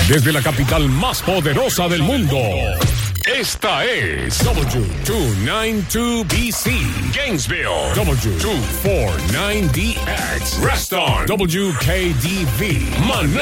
Desde la capital más poderosa del mundo. Esta es W292BC, Gainesville, W249DX, Reston, WKDV, Maná,